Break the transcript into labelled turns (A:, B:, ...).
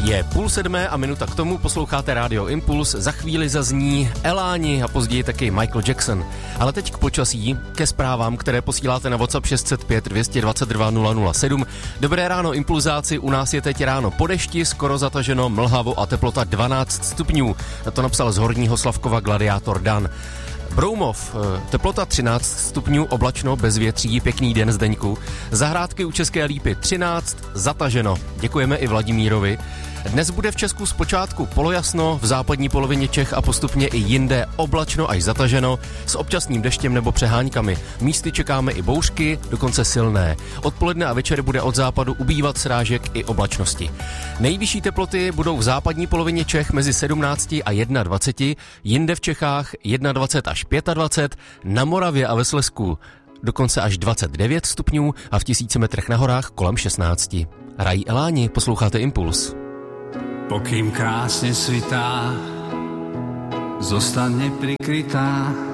A: Je 6:30 a minuta k tomu, posloucháte Radio Impuls, za chvíli zazní Eláni a později taky Michael Jackson. Ale teď k počasí, ke zprávám, které posíláte na WhatsApp 605 222 007. Dobré ráno impulzáci, u nás je teď ráno po dešti, skoro zataženo, mlhavo a teplota 12 stupňů. To napsal z Horního Slavkova gladiátor Dan. Broumov, teplota 13 stupňů, oblačno, bez větří, pěkný den Zdeňku. Zahrádky u České Lípy 13, zataženo. Děkujeme i Vladimírovi. Dnes bude v Česku zpočátku polojasno, v západní polovině Čech a postupně i jinde oblačno až zataženo, s občasným deštěm nebo přeháňkami. Místy čekáme i bouřky, dokonce silné. Odpoledne a večer bude od západu ubývat srážek i oblačnosti. Nejvyšší teploty budou v západní polovině Čech mezi 17 a 21, jinde v Čechách 21 až 25, na Moravě a ve Slezsku dokonce až 29 stupňů a v 1000 metrech na horách kolem 16. Rají Eláni, posloucháte Impuls.
B: Pokým krásne svitá, zostane prikrytá